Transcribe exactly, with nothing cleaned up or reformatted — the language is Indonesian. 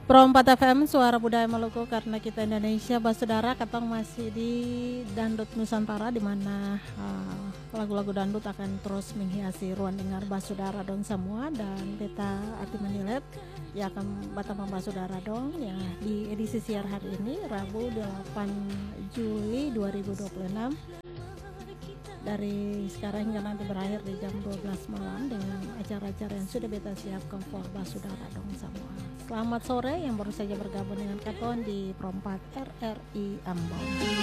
Pro empat F M Suara Budaya Maluku, karena kita Indonesia. Basudara, katong masih di Dangdut Nusantara, di mana uh, lagu-lagu dangdut akan terus menghiasi ruang dengar Basudara dong semua. Dan kita arti menilet ya akan batang Basudara dong ya di edisi siar hari ini Rabu delapan Juli dua ribu dua puluh enam, dari sekarang hingga nanti berakhir di jam dua belas malam dengan acara-acara yang sudah beta siapkan for Basudara dong semua. Selamat sore yang baru saja bergabung dengan Katon di Pro empat R R I Ambon.